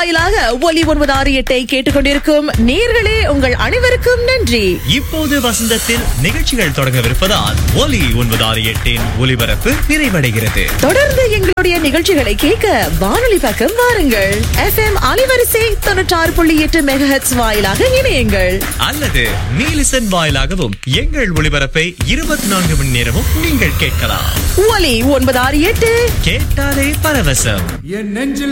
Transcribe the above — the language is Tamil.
வாயிலாக ஒலி 968 கேட்டுக்கொண்டிருக்கும் நேயர்களே உங்கள் அனைவருக்கும் நன்றி. இப்போது வசந்தத்தில் நிகழ்ச்சிகள் தொடங்கவிருப்பதால் ஒலி 968 ஒலிபரப்பு நிறைவடைகிறது. தொடர்ந்து எங்களுடைய நிகழ்ச்சிகளை கேட்க வானொலி பக்கம் வாருங்கள். FM அலைவரிசை 96.8 மெகாஹெர்ட்ஸ் வாயிலாக இணையுங்கள். அல்லது நீலிசன் வாயிலாகவும் எங்கள் ஒளிபரப்பை 24 மணி நேரமும் நீங்கள் கேட்கலாம். ஒலி 968 கேட்டாலே பரவசம். என் நெஞ்சில்